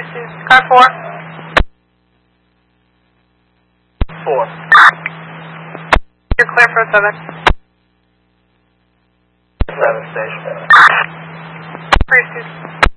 Precinct. Car 4. 4. You're clear for 7. 7 station. Precinct.